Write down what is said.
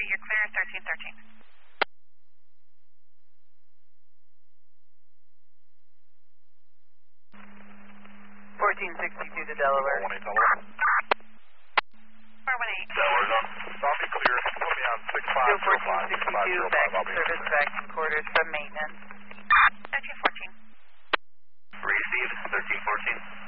you're clear, 1313. 1462 to Delaware. 418 Delaware. 418. Delaware done. Copy clear. Put me on 6505. 1462 back to service back to quarters from maintenance. 1314. Received 1314.